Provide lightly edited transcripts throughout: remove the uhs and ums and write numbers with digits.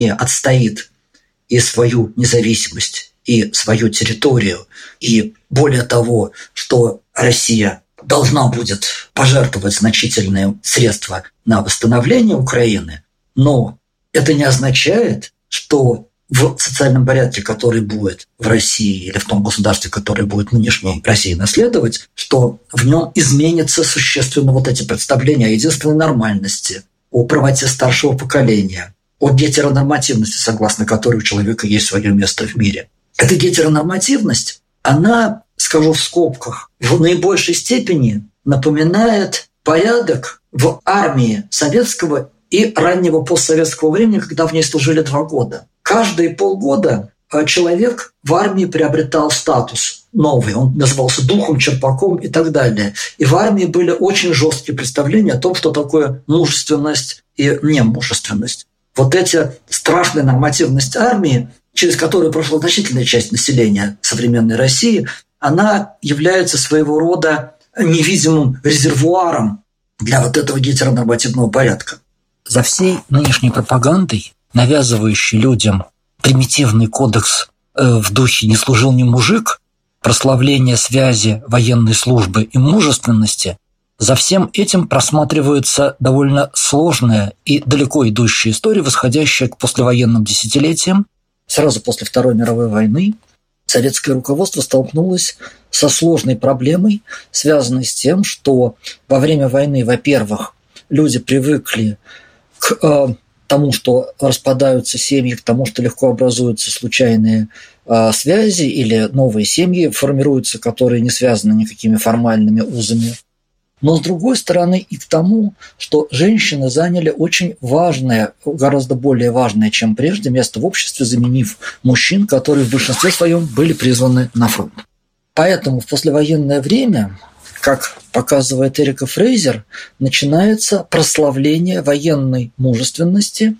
и отстоит и свою независимость, и свою территорию, и более того, что Россия должна будет пожертвовать значительные средства на восстановление Украины, но это не означает, что в социальном порядке, который будет в России или в том государстве, которое будет нынешней России наследовать, что в нем изменятся существенно вот эти представления о единственной нормальности, о правоте старшего поколения, о гетеронормативности, согласно которой у человека есть свое место в мире. Эта гетеронормативность, она, скажу в скобках, в наибольшей степени напоминает порядок в армии советского и раннего постсоветского времени, когда в ней служили 2 года. Каждые полгода человек в армии приобретал статус новый. Он назывался духом, черпаком и так далее. И в армии были очень жесткие представления о том, что такое мужественность и немужественность. Вот эти страшная нормативность армии, через которую прошла значительная часть населения современной России, она является своего рода невидимым резервуаром для вот этого гетеронормативного порядка. За всей нынешней пропагандой, навязывающей людям примитивный кодекс в духе «не служил ни мужик», прославление связи военной службы и мужественности, за всем этим просматривается довольно сложная и далеко идущая история, восходящая к послевоенным десятилетиям. Сразу после Второй мировой войны советское руководство столкнулось со сложной проблемой, связанной с тем, что во время войны, во-первых, люди привыкли к тому, что распадаются семьи, к тому, что легко образуются случайные связи или новые семьи формируются, которые не связаны никакими формальными узами. Но, с другой стороны, и к тому, что женщины заняли очень важное, гораздо более важное, чем прежде, место в обществе, заменив мужчин, которые в большинстве своем были призваны на фронт. Поэтому в послевоенное время, как показывает Эрика Фрейзер, начинается прославление военной мужественности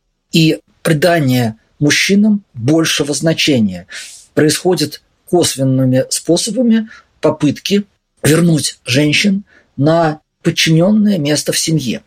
и придание мужчинам большего значения. Происходят косвенными способами попытки вернуть женщин на подчиненное место в семье.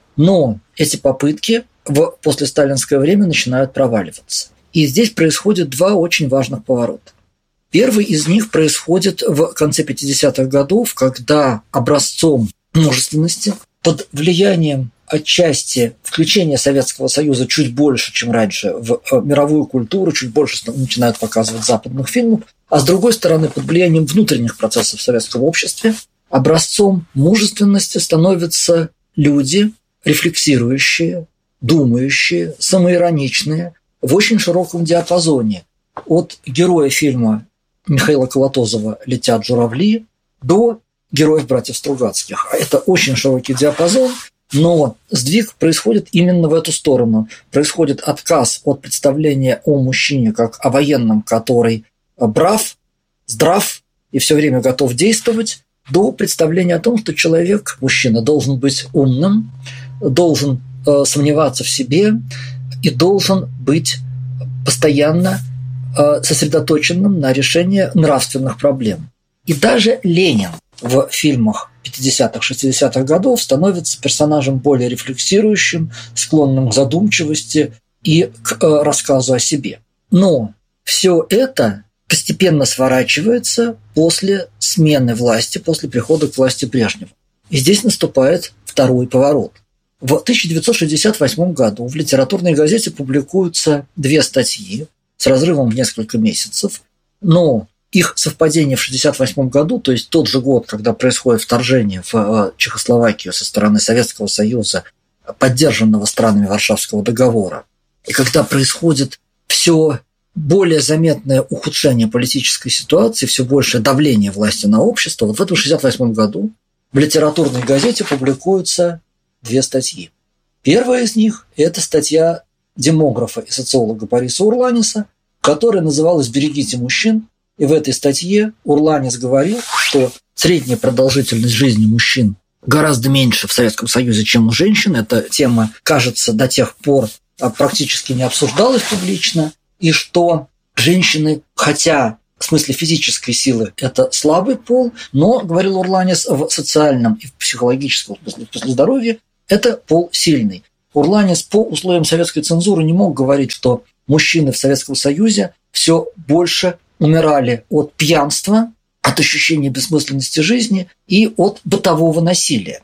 Но эти попытки в послесталинское время начинают проваливаться. И здесь происходит 2 очень важных поворота. Первый из них происходит в конце 50-х годов, когда образцом мужественности под влиянием отчасти включения Советского Союза чуть больше, чем раньше, в мировую культуру, чуть больше начинают показывать западных фильмов, а с другой стороны, под влиянием внутренних процессов в советском обществе, образцом мужественности становятся люди, рефлексирующие, думающие, самоироничные, в очень широком диапазоне. От героя фильма Михаила Колотозова «Летят журавли» до героев братьев Стругацких. Это очень широкий диапазон, но сдвиг происходит именно в эту сторону. Происходит отказ от представления о мужчине как о военном, который брав, здрав и все время готов действовать, до представления о том, что человек, мужчина, должен быть умным, должен сомневаться в себе и должен быть постоянно сосредоточенным на решении нравственных проблем. И даже Ленин в фильмах 50-х, 60-х годов становится персонажем более рефлексирующим, склонным к задумчивости и к рассказу о себе. Но все это постепенно сворачивается после смены власти, после прихода к власти Брежнева. И здесь наступает второй поворот. В 1968 году в литературной газете публикуются 2 статьи с разрывом в несколько месяцев, но их совпадение в 1968 году, то есть тот же год, когда происходит вторжение в Чехословакию со стороны Советского Союза, поддержанного странами Варшавского договора, и когда происходит все более заметное ухудшение политической ситуации, все большее давление власти на общество, вот в этом 1968 году в литературной газете публикуются 2 статьи. Первая из них – это статья демографа и социолога Бориса Урланиса, которая называлась «Берегите мужчин». И в этой статье Урланис говорил, что средняя продолжительность жизни мужчин гораздо меньше в Советском Союзе, чем у женщин. Эта тема, кажется, до тех пор практически не обсуждалась публично, и что женщины, хотя в смысле физической силы это слабый пол, но, говорил Урланис, в социальном и в психологическом смысле здоровья это пол сильный. Урланис по условиям советской цензуры не мог говорить, что мужчины в Советском Союзе все больше умирали от пьянства, от ощущения бессмысленности жизни и от бытового насилия.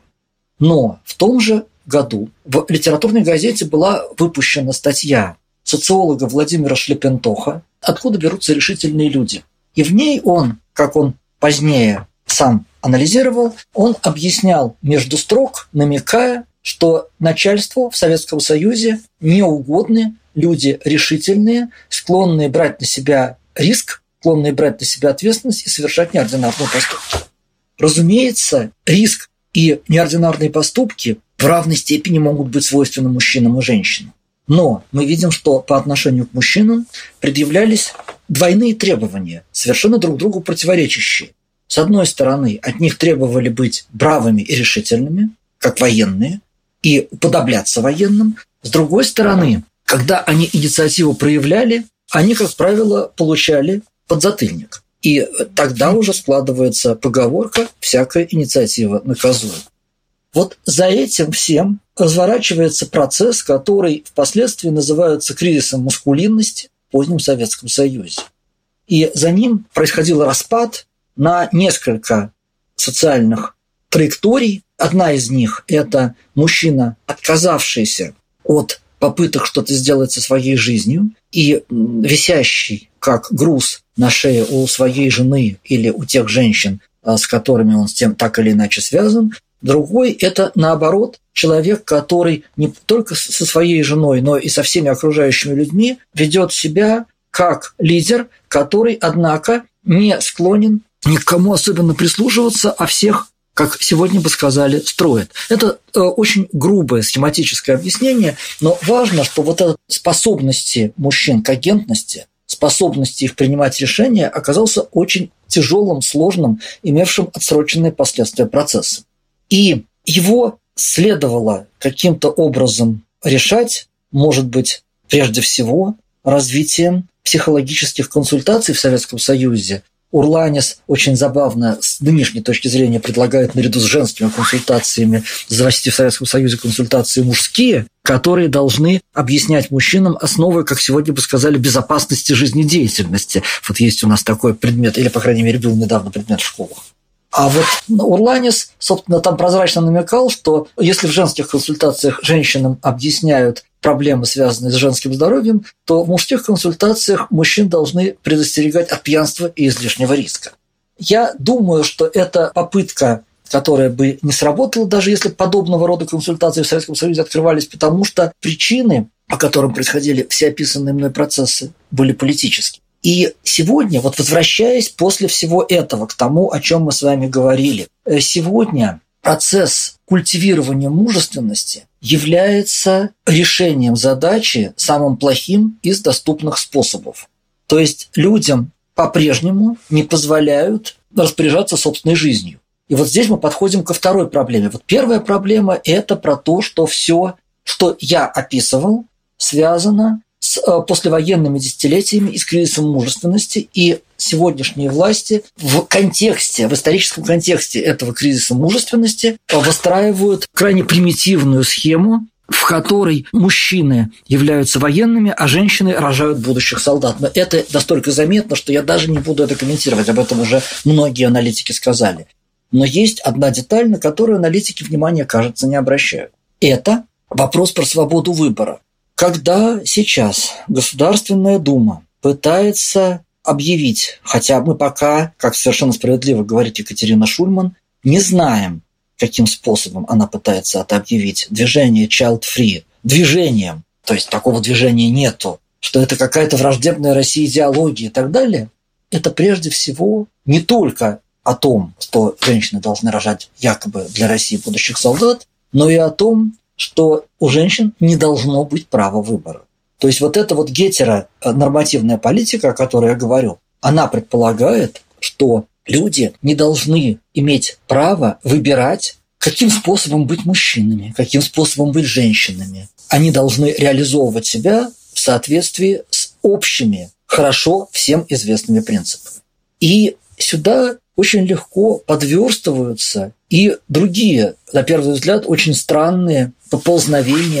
Но в том же году в литературной газете была выпущена статья социолога Владимира Шлепентоха «Откуда берутся решительные люди?». И в ней он, как он позднее сам анализировал, он объяснял между строк, намекая, что начальству в Советском Союзе не угодны люди решительные, склонные брать на себя риск, склонные брать на себя ответственность и совершать неординарные поступки. Разумеется, риск и неординарные поступки в равной степени могут быть свойственны мужчинам и женщинам. Но мы видим, что по отношению к мужчинам предъявлялись двойные требования, совершенно друг другу противоречащие. С одной стороны, от них требовали быть бравыми и решительными, как военные, и уподобляться военным. С другой стороны, когда они инициативу проявляли, они, как правило, получали подзатыльник. И тогда уже складывается поговорка «всякая инициатива наказуема». Вот за этим всем разворачивается процесс, который впоследствии называется кризисом маскулинности в позднем Советском Союзе. И за ним происходил распад на несколько социальных траекторий. Одна из них – это мужчина, отказавшийся от попыток что-то сделать со своей жизнью и висящий как груз на шее у своей жены или у тех женщин, с которыми он с тем так или иначе связан. Другой – это, наоборот, человек, который не только со своей женой, но и со всеми окружающими людьми ведет себя как лидер, который, однако, не склонен ни к кому особенно прислушиваться, а всех, как сегодня бы сказали, строит. Это очень грубое схематическое объяснение, но важно, что вот эта способности мужчин к агентности, способности их принимать решения оказался очень тяжелым, сложным, имевшим отсроченные последствия процессом. И его следовало каким-то образом решать, может быть, прежде всего, развитием психологических консультаций в Советском Союзе. Урланис очень забавно с нынешней точки зрения предлагает наряду с женскими консультациями завести в Советском Союзе консультации мужские, которые должны объяснять мужчинам основы, как сегодня бы сказали, безопасности жизнедеятельности. Вот есть у нас такой предмет, или, по крайней мере, был недавно предмет в школах. А вот Урланис, собственно, там прозрачно намекал, что если в женских консультациях женщинам объясняют проблемы, связанные с женским здоровьем, то в мужских консультациях мужчин должны предостерегать от пьянства и излишнего риска. Я думаю, что это попытка, которая бы не сработала, даже если подобного рода консультации в Советском Союзе открывались, потому что причины, по которым происходили все описанные мной процессы, были политические. И сегодня, вот возвращаясь после всего этого к тому, о чем мы с вами говорили, сегодня процесс культивирования мужественности является решением задачи самым плохим из доступных способов. То есть людям по-прежнему не позволяют распоряжаться собственной жизнью. И вот здесь мы подходим ко второй проблеме. Вот первая проблема – это про то, что все, что я описывал, связано с послевоенными десятилетиями и с кризисом мужественности, и сегодняшние власти в контексте, в историческом контексте этого кризиса мужественности выстраивают крайне примитивную схему, в которой мужчины являются военными, а женщины рожают будущих солдат. Но это настолько заметно, что я даже не буду это комментировать, об этом уже многие аналитики сказали. Но есть одна деталь, на которую аналитики внимания, кажется, не обращают. Это вопрос про свободу выбора. Когда сейчас Государственная Дума пытается объявить, хотя мы пока, как совершенно справедливо говорит Екатерина Шульман, не знаем, каким способом она пытается это объявить, движение Child Free движением, то есть такого движения нету, что это какая-то враждебная России идеология и так далее, это прежде всего не только о том, что женщины должны рожать якобы для России будущих солдат, но и о том, что у женщин не должно быть права выбора. То есть вот эта вот гетеронормативная политика, о которой я говорю, она предполагает, что люди не должны иметь право выбирать, каким способом быть мужчинами, каким способом быть женщинами. Они должны реализовывать себя в соответствии с общими, хорошо всем известными принципами. И сюда очень легко подверстываются и другие, на первый взгляд, очень странные поползновения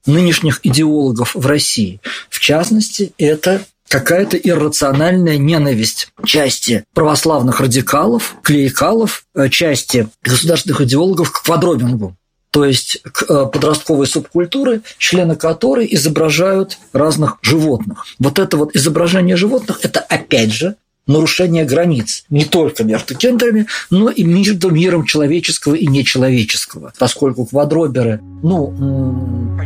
нынешних идеологов в России. В частности, это какая-то иррациональная ненависть части православных радикалов, клерикалов, части государственных идеологов к квадробингу, то есть к подростковой субкультуре, члены которой изображают разных животных. Вот это вот изображение животных – это, опять же, нарушение границ не только между гендерами, но и между миром человеческого и нечеловеческого, поскольку квадроберы,